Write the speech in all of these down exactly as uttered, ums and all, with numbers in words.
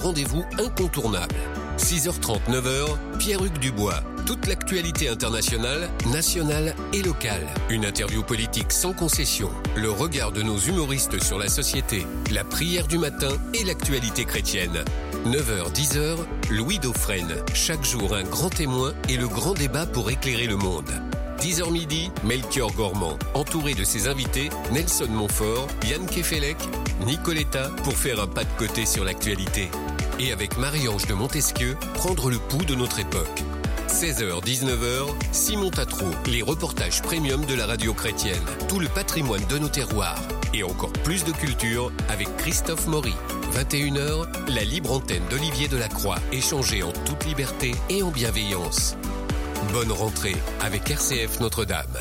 Rendez-vous incontournable. six heures trente, neuf heures, Pierre-Hugues Dubois. Toute l'actualité internationale, nationale et locale. Une interview politique sans concession. Le regard de nos humoristes sur la société. La prière du matin et l'actualité chrétienne. neuf heures, dix heures, Louis Dauphren. Chaque jour, un grand témoin et le grand débat pour éclairer le monde. dix heures midi, Melchior Gormand. Entouré de ses invités, Nelson Montfort, Yann Kefelec, Nicoletta, pour faire un pas de côté sur l'actualité. Et avec Marie-Ange de Montesquieu, prendre le pouls de notre époque. seize heures, dix-neuf heures, Simon Tatro, les reportages premium de la radio chrétienne. Tout le patrimoine de nos terroirs. Et encore plus de culture avec Christophe Maury. vingt et une heures, la libre antenne d'Olivier Delacroix. Échangée en toute liberté et en bienveillance. Bonne rentrée avec R C F Notre-Dame.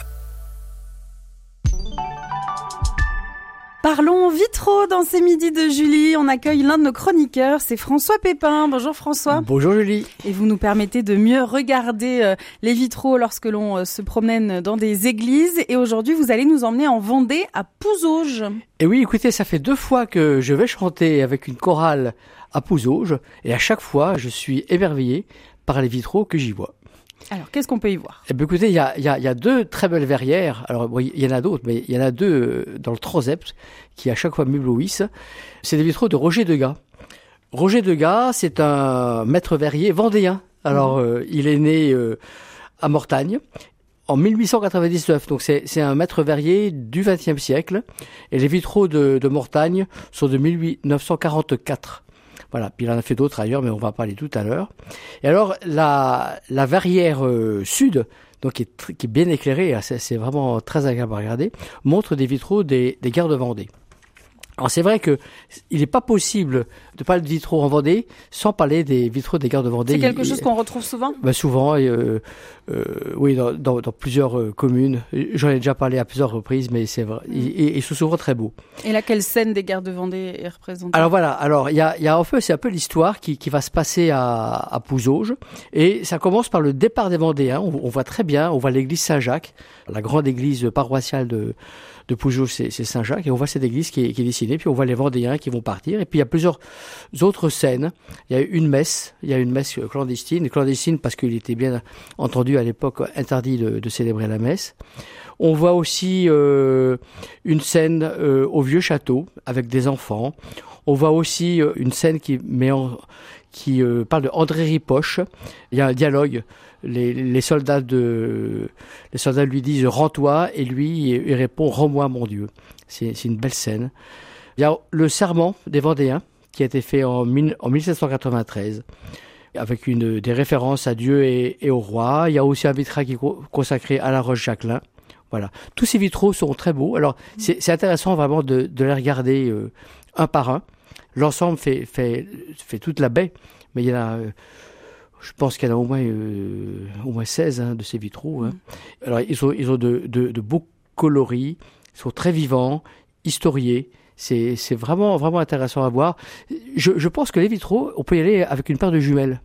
Parlons vitraux dans ces midis de Julie. On accueille l'un de nos chroniqueurs, c'est François Pépin. Bonjour François. Bonjour Julie. Et vous nous permettez de mieux regarder euh, les vitraux lorsque l'on euh, se promène dans des églises. Et aujourd'hui, vous allez nous emmener en Vendée, à Pouzauges. Et oui, écoutez, ça fait deux fois que je vais chanter avec une chorale à Pouzauges. Et à chaque fois, je suis émerveillé par les vitraux que j'y vois. Alors, qu'est-ce qu'on peut y voir ? Eh bien, écoutez, il y a, il y a, il y a deux très belles verrières. Alors, bon, il y en a d'autres, mais il y en a deux dans le transept qui à chaque fois m'éblouissent. C'est des vitraux de Roger Degas. Roger Degas, c'est un maître verrier vendéen. Alors, mmh. euh, il est né euh, à Mortagne en mille huit cent quatre-vingt-dix-neuf. Donc, c'est, c'est un maître verrier du vingtième siècle. Et les vitraux de, de Mortagne sont de mille neuf cent quarante-quatre. Voilà, puis il en a fait d'autres ailleurs, mais on va en parler tout à l'heure. Et alors, la, la verrière euh, sud, donc qui est, tr- qui est bien éclairée, c'est, c'est vraiment très agréable à regarder, montre des vitraux des, des gares de Vendée. Alors c'est vrai que il n'est pas possible de parler de vitraux en Vendée sans parler des vitraux des gares de Vendée. C'est quelque il, chose qu'on retrouve souvent ? Ben souvent, euh, euh, oui, dans, dans, dans plusieurs euh, communes. J'en ai déjà parlé à plusieurs reprises, mais c'est vrai, ils, ils sont souvent très beaux. Et là, quelle scène des gares de Vendée est représentée ? Alors voilà, alors il y a, il y a un peu, c'est un peu l'histoire qui, qui va se passer à, à Pouzauges, et ça commence par le départ des Vendéens. On, on voit très bien, on voit l'église Saint-Jacques, la grande église paroissiale de de Pouzauges, c'est, c'est Saint-Jacques, et on voit cette église qui est, qui est dessinée, puis on voit les Vendéens qui vont partir, et puis il y a plusieurs autres scènes. Il y a une messe, il y a une messe clandestine, clandestine parce qu'il était bien entendu à l'époque interdit de, de célébrer la messe. On voit aussi euh, une scène euh, au vieux château avec des enfants. On voit aussi euh, une scène qui met en, qui euh, parle de André Ripoche. Il y a un dialogue. Les, les soldats de, les soldats lui disent rends-toi, et lui il répond rends-moi mon Dieu. C'est, c'est une belle scène. Il y a le serment des Vendéens qui a été fait en, en mille sept cent quatre-vingt-treize avec une des références à Dieu et, et au roi. Il y a aussi un vitrail qui est consacré à la Roche-Jacquelin. Voilà. Tous ces vitraux sont très beaux. Alors c'est, c'est intéressant vraiment de, de les regarder euh, un par un. L'ensemble fait, fait, fait toute la baie, mais il y en a. Euh, Je pense qu'il y en a au moins, euh, au moins seize hein, de ces vitraux. Hein. Mmh. Alors, ils ont, ils ont de, de, de beaux coloris, ils sont très vivants, historiés. C'est, c'est vraiment, vraiment intéressant à voir. Je, je pense que les vitraux, on peut y aller avec une paire de jumelles.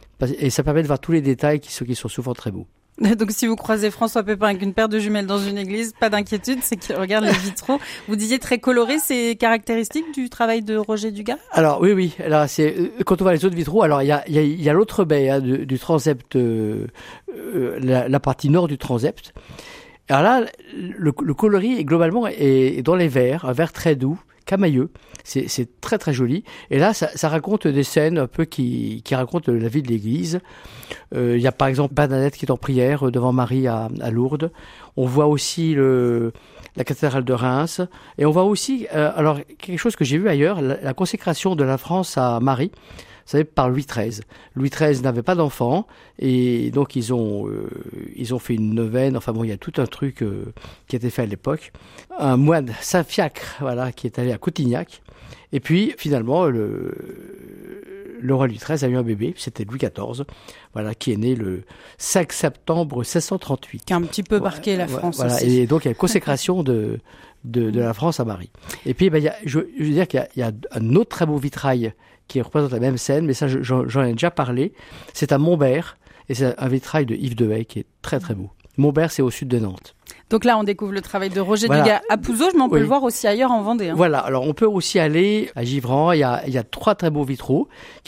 Et ça permet de voir tous les détails qui sont, qui sont souvent très beaux. Donc, si vous croisez François Pépin avec une paire de jumelles dans une église, pas d'inquiétude, c'est qu'il regarde les vitraux. Vous disiez très coloré, c'est caractéristique du travail de Roger Degas ? Alors, oui, oui. Là, c'est, quand on voit les autres vitraux, alors, il y a, il y a, il y a l'autre baie, hein, du, du transept, euh, euh, la, la partie nord du transept. Alors là, le, le coloris est globalement est, est dans les verts, un vert très doux, camailleux. C'est, c'est très très joli. Et là, ça, ça raconte des scènes un peu qui, qui racontent la vie de l'Église. Euh, il y a par exemple Bernadette qui est en prière devant Marie à, à Lourdes. On voit aussi le, la cathédrale de Reims. Et on voit aussi, euh, alors quelque chose que j'ai vu ailleurs, la, la consécration de la France à Marie. Vous savez, par Louis treize. Louis treize n'avait pas d'enfants et donc ils ont euh, ils ont fait une neuvaine. Enfin bon, il y a tout un truc euh, qui a été fait à l'époque. Un moine Saint-Fiacre, voilà, qui est allé à Cotignac. Et puis finalement, le, le roi Louis treize a eu un bébé. C'était Louis quatorze, voilà, qui est né le cinq septembre seize cent trente-huit. Qui a un petit peu marqué voilà, la France voilà, aussi. Et donc il y a une consécration de de, de la France à Marie. Et puis ben, il y a, je, je veux dire qu'il y a, il y a un autre très beau vitrail qui représente la même scène, mais ça, j'en, j'en ai déjà parlé. C'est à Montbert, et c'est un vitrail de Yves Dehaye qui est très très beau. Montbert, c'est au sud de Nantes. Donc là, on découvre le travail de Roger voilà. Dugas à Pouzauges, mais on peut oui. le voir aussi ailleurs en Vendée. Hein. Voilà, alors on peut aussi aller à Givran, il y a, il y a trois très beaux vitraux